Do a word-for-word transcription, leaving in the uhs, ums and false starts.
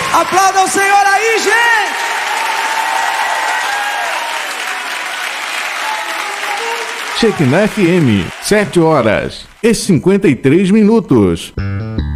Aplauda o Senhor aí, gente! Shekinah F M, sete horas e cinquenta e três minutos.